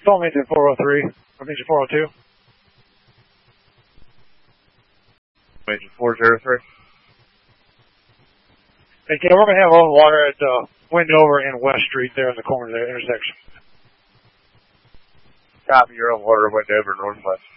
Phone me at 403. Or means 402. Major 403. Hey, Ken, we're going to have low water at Windover and West Street there in the corner of the intersection. Copy, your own water, Windover, Northwest.